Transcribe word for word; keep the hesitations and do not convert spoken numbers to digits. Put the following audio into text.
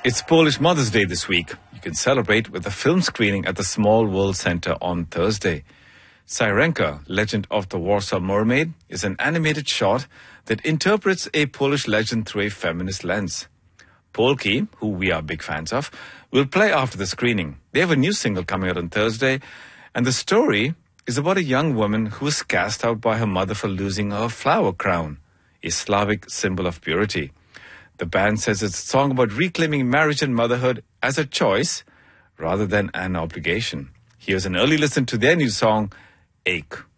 It's Polish Mother's Day this week. You can celebrate with a film screening at the Small World Center on Thursday. Syrenka, Legend of the Warsaw Mermaid, is an animated short that interprets a Polish legend through a feminist lens. Polki, who we are big fans of, will play after the screening. They have a new single coming out on Thursday, and the story is about a young woman who was cast out by her mother for losing her flower crown, a Slavic symbol of purity. The band says it's a song about reclaiming marriage and motherhood as a choice rather than an obligation. Here's an early listen to their new song, Ache.